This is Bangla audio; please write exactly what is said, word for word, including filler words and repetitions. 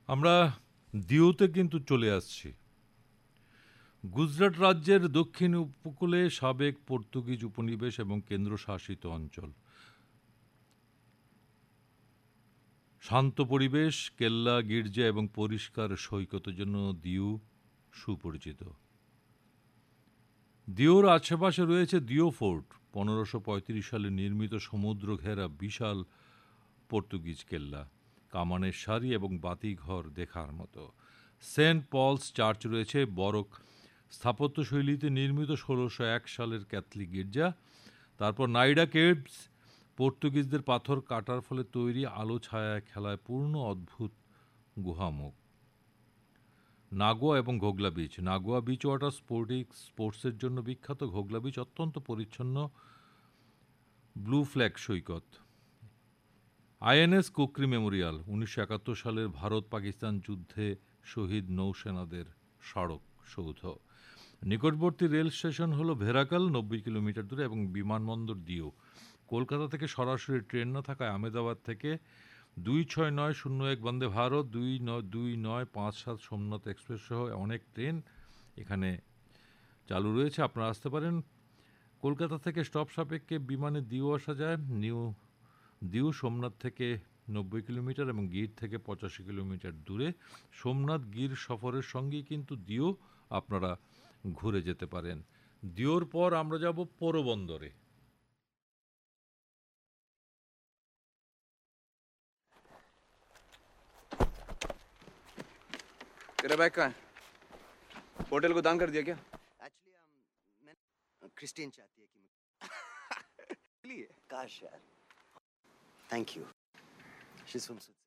আমরা দিউতে কিন্তু চলে আসছি। গুজরাট রাজ্যের দক্ষিণ উপকূলে সাবেক পর্তুগিজ উপনিবেশ এবং কেন্দ্রশাসিত অঞ্চল। শান্ত পরিবেশ, কেল্লা, গির্জা এবং পরিষ্কার সৈকতের জন্য দিউ সুপরিচিত। দিউর আশেপাশে রয়েছে দিউ ফোর্ট, পনেরোশো পঁয়ত্রিশ সালে নির্মিত সমুদ্র ঘেরা বিশাল পর্তুগিজ কেল্লা, কামানের সারি এবং বাতিঘর দেখার মতো। সেন্ট পলস চার্চ রয়েছে, বরক স্থাপত্যশৈলীতে নির্মিত ষোলোশো এক সালের ক্যাথলিক গির্জা। তারপর নাইডা কেভস, পর্তুগিজদের পাথর কাটার ফলে তৈরি আলো ছায়া খেলায় পূর্ণ অদ্ভুত গুহামুখ। নাগোয়া এবং ঘোগলা beach. Nagoya beach water sporting স্পোর্টসের জন্য বিখ্যাত। ঘোগলা বিচ অত্যন্ত পরিচ্ছন্ন ব্লু ফ্ল্যাগ সৈকত। আইএনএস কুকরি মেমোরিয়াল, উনিশশো একাত্তর সালের ভারত পাকিস্তান যুদ্ধে শহীদ নৌসেনাদের স্মারক সৌধ। নিকটবর্তী রেল স্টেশন হলো ভেরাকাল, নব্বই কিলোমিটার দূরে, এবং বিমানবন্দর দিউ। কলকাতা থেকে সরাসরি ট্রেন না থাকায় আহমেদাবাদ থেকে দুই ছয় নয় শূন্য এক বন্দে ভারত, দুই নয় দুই নয় পাঁচ সাত সোমনাথ এক্সপ্রেস সহ অনেক ট্রেন এখানে চালু রয়েছে। আপনারা আসতে পারেন। কলকাতা থেকে স্টপ সাপেক্ষে বিমানে দিউ আসা যায়। নিউ দিউ সোমনাথ থেকে নব্বই কিলোমিটার এবং গির থেকে পঁচাশি কিলোমিটার দূরে। সোমনাথ গির সফরের সঙ্গেই কিন্তু দিউ আপনারা ঘুরে যেতে পারেন। দিউর পর আমরা যাব পোরবন্দরে। तेरा बैग कहाँ है? होटल को दान कर दिया क्या? एक्चुअली मैं क्रिस्टीन चाहती है कि मैं लिए काश यार thank you she is from